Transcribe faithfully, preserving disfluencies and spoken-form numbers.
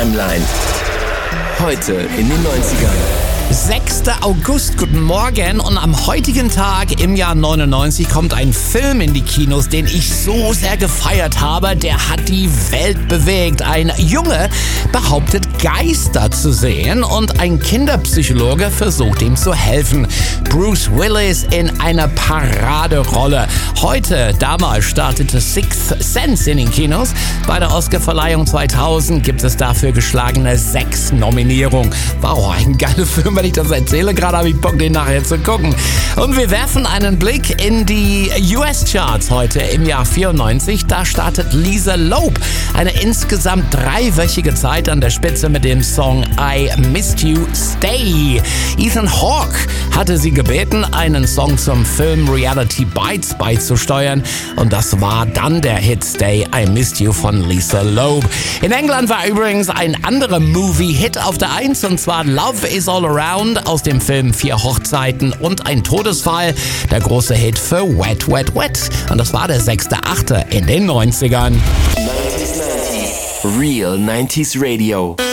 Timeline. Heute in den neunzigern. sechster August, guten Morgen, und am heutigen Tag im Jahr neunundneunzig kommt ein Film in die Kinos, den ich so sehr gefeiert habe, der hat die Welt bewegt. Ein Junge behauptet, Geister zu sehen und ein Kinderpsychologe versucht ihm zu helfen. Bruce Willis in einer Paraderolle. Heute, damals startete Sixth Sense in den Kinos. Bei der Oscarverleihung zweitausend gibt es dafür geschlagene sechs Nominierungen. War auch ein geiler Film, wenn ich das erzähle. Gerade habe ich Bock, den nachher zu gucken. Und wir werfen einen Blick in die U S-Charts heute im Jahr vierundneunzig. Da startet Lisa Loeb eine insgesamt dreiwöchige Zeit an der Spitze mit dem Song I Missed You, Stay. Ethan Hawke hatte sie gebeten, einen Song zum Film Reality Bites beizusteuern. Und das war dann der Hit Stay, I Missed You von Lisa Loeb. In England war übrigens ein anderer Movie-Hit auf der Eins, und zwar Love is All Around aus dem Film Vier Hochzeiten und ein Todesfall, der große Hit für Wet, Wet, Wet. Und das war der sechster achte in den neunzigern. Real nineties Radio.